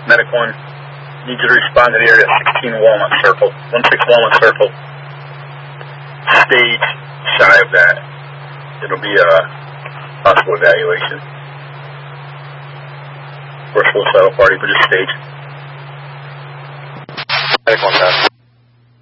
Medic 1, need you to respond to the area 16 Walnut Circle, 16 Walnut Circle. Stage shy of that. It'll be a possible evaluation. We're full saddle party, but just stage. Medic 1, pass.